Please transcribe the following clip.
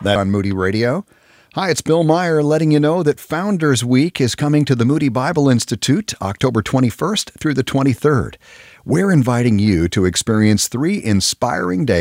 That on Moody Radio. Hi, it's Bill Meyer letting you know that Founders Week is coming to the Moody Bible Institute October 21st through the 23rd. We're inviting you to experience 3 inspiring days